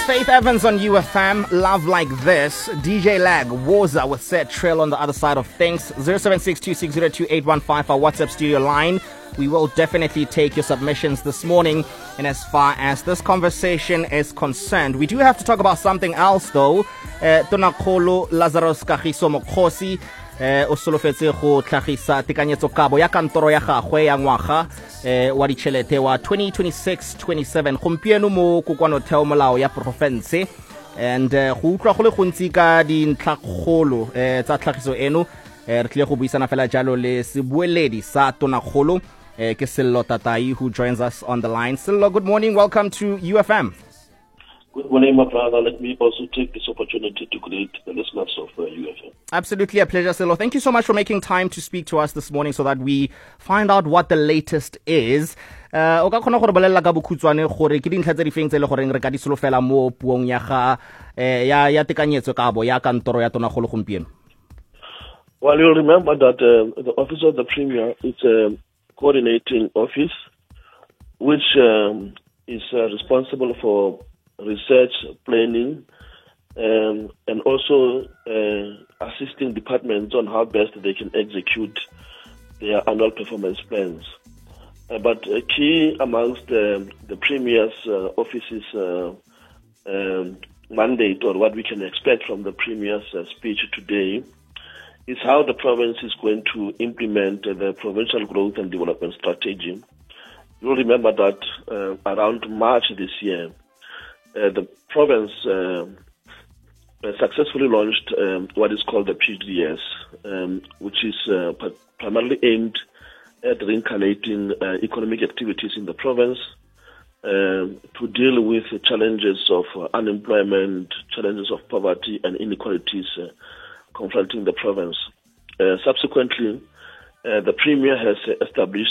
Faith Evans on UFM. Love Like This. DJ Lag, Woza with Set Trail on the other side of things. 0762602815, our WhatsApp studio line. We will definitely take your submissions this morning. And as far as this conversation is concerned, we do have to talk about something else though. Tonakgolo Lazarus Kagiso Mokgosi o solofetse go tlhagisa tekanyetso kabo ya kantoro ya gagwe ya ngwaga wa ditšhelete wa 2026-27 gompieno mo kokwanotheo molao ya porofense and go utlwa go le gontsi ka dintlhakgolo tsa tlhagiso eno re tlile go buisana fela jalo le sebueledi sa tonakgolo ke Sello Tatai who joins us on the line. Sello, good morning, welcome to UFM. Good morning, my brother. Let me also take this opportunity to greet the listeners of UFM. Absolutely a pleasure, Sello. Thank you so much for making time to speak to us this morning so that we find out what the latest is. O ka khona gore bolela ka bokhutswane gore ke dintlha tse di feng tse le gore re ka di solofela mo puong ya ga ya tekanyetso kabo ya kantoro ya tonakgolo gompieno. Well, you'll remember that the Office of the Premier is a coordinating office which is responsible for research, planning, and also assisting departments on how best they can execute their annual performance plans. But key amongst the Premier's office's mandate, or what we can expect from the Premier's speech today, is how the province is going to implement the provincial growth and development strategy. You'll remember that around March this year, the province successfully launched what is called the PDS, which is primarily aimed at reincarnating economic activities in the province to deal with the challenges of unemployment, challenges of poverty and inequalities confronting the province. Subsequently, the Premier has established